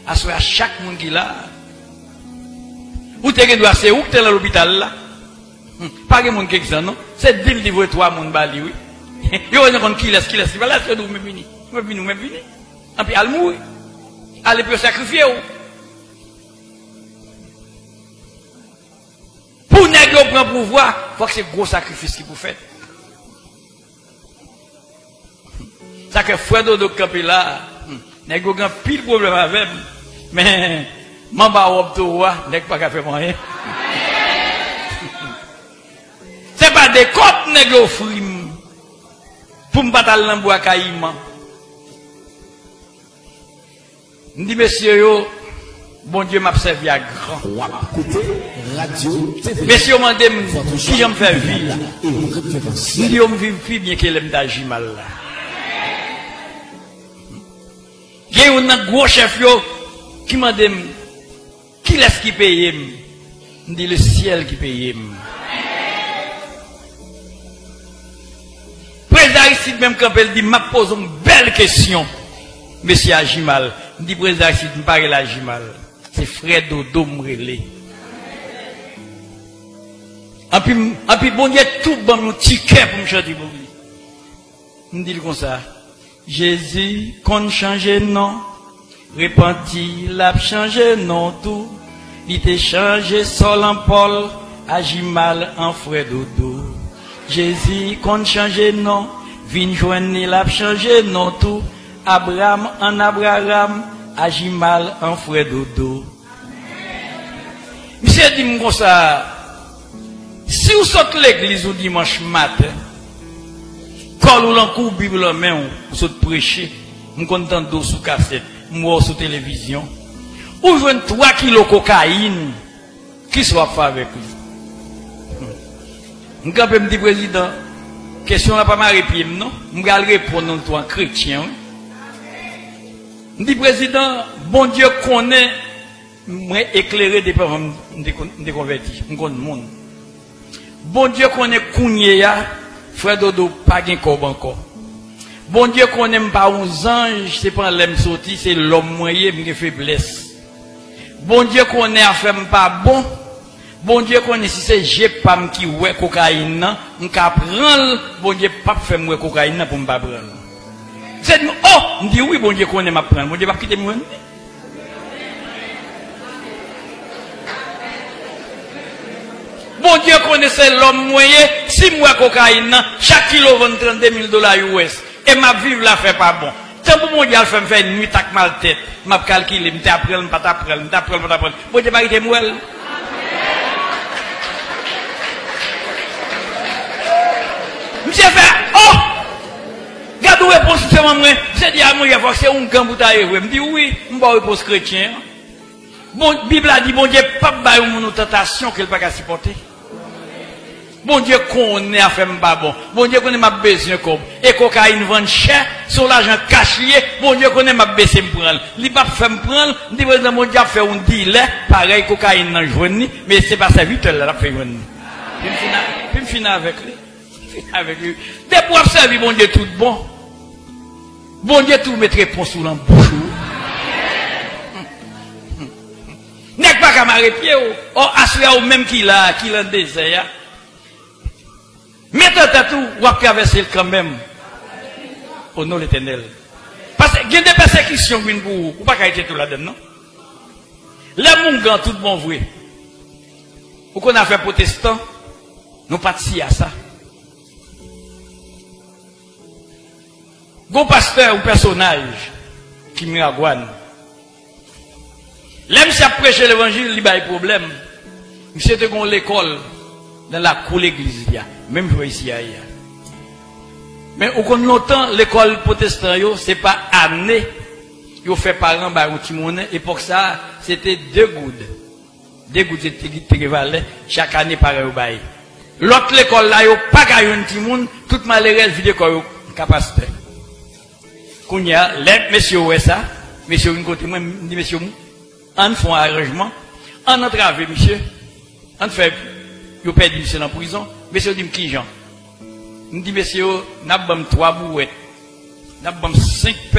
à chaque monde qui là. Ou t'es doit c'est où que t'es dans l'hôpital là? Pas de monde qui est non? C'est deal de voir trois monde bali oui. Yo on compte qui laisse voilà c'est nous même fini. Même fini. En puis al mourir. Allez peut sacrifier ou. Pour nègre prendre pouvoir, faut que c'est gros sacrifice qui vous faites. Ça que frère Dodo campé là, nègre grand pile problème avec mais mamba optoa nègre pas faire rien. C'est pas des côtes nègre frim pour me battre dans bois caïman. Ndi messieurs yo bon Dieu m'a servi à grand. Messieurs mandem qui j'aime faire vivre. Ndi yo me vivre plus bien que l'aime d'agir mal là. Il y a un gros chef qui m'a dit qui laisse qui paye? Je dis le ciel qui paye. Président ici même quand elle dit m'a pose une belle question. Monsieur Agimal, je dis président ici me parle l'Agimal. C'est frère Dodo m'relé. En puis bon Dieu tout bon nous ticket pour me chanter pour lui. Je dis comme ça. Jésus, qu'on change non, repenti, l'a changé non tout, il t'a changé sol en Paul, agit mal en frère Dodo. Jésus, qu'on change non, vin joindre, l'a changé non tout, Abraham en Abraham, agit mal en frère Dodo. Monsieur dit comme ça, si vous sortez l'église au dimanche matin, quand vous l'encourez Bible en main, vous êtes prêché, vous content d'eau sous cassette, moi sous télévision, ou jouez 3 kilos de cocaïne, qui soit fait avec lui. Je me dis, président, question n'a pas mal répondre, non? Je vais répondre en tant que chrétien. Je dis, président, bon Dieu connaît, moi éclairé des parents de convertis, je connais le monde. Bon Dieu connaît Kounyea. Frère Dodo, pas de corps encore. Bon Dieu qu'on n'aime pas aux anges, c'est pas l'aime sorti, c'est l'homme moyen, qui faiblesse. Bon Dieu qu'on est à faire pas bon. Bon Dieu qu'on est si c'est j'ai pas qui ouais cocaïne, on peut prendre, bon Dieu pas faire moi cocaïne pour me pas prendre. C'est oh, on dit oui, bon Dieu qu'on est m'a prendre, bon Dieu pas quitter moi. Bon Dieu connaissait l'homme moyen, 6 mois cocaïne, chaque kilo vend $32,000 US. Et ma vie la fait pas bon. Tant pour mon Dieu, elle fait me faire une nuit avec mal tête. M'a calculé, m'ta apprendre, pas t'apprendre, t'apprendre, pas t'apprendre. Bon Dieu, pas quitter moi. Monsieur fait, oh! Gardez réponse, c'est moi. C'est dit à moi, il faut que c'est un grand bouteille. Je me dis oui, je vais réponse chrétien. Bon, Bible a dit, bon Dieu, pas de une tentation qu'elle pas supporter. Bon Dieu connaît à faire pas bon. Bon Dieu connaît ma besoin comme. Et cocaïne vend cher, sur l'argent caché, bon Dieu connaît ma besoin me prendre. Il pas faire me prendre, dit président mon Dieu fait un deal, pareil cocaïne dans journée, mais c'est pas ça 8 heures là fait journée. Puis me finir avec lui. Avec lui. Des pour servir bon Dieu tout bon. Bon Dieu tout mettre réponse sous l'embouche. N'est pas qu'à marrer pied ou assurer au même qu'il a désert. Mettez tout, ou à traverser quand même. Au nom de l'Éternel. Parce qu'il y a des persécutions qui pour ou pas qu'à être tout là-dedans, non? Les moungans, tout bon vrai. Ou qu'on a fait protestant, nous participons à ça. Bon pasteur ou personnage qui m'iragouane. L'aime si a prêché l'évangile, il y a des problèmes. Monsieur te gon l'école dans la cour l'église, même ici ailleurs. Mais au cours de longtemps, l'école protestante, c'est pas année. Ils fait parents par un petit monnaie. Et pour ça, c'était 2 gouttes. 2 gouttes équivalent chaque année par un bail. L'autre l'école là, ils pas gagné un petit monde, tout malheureux vide quoi capacité. Qu'on y a, les messieurs ouais ça, messieurs une côté moi, dit messieurs on fait un arrangement, on entrave, monsieur, on fait, vous perdez monsieur dans la prison, monsieur dit, qui Jean? On dit, monsieur, nous avons 3 bouettes, nous avons 5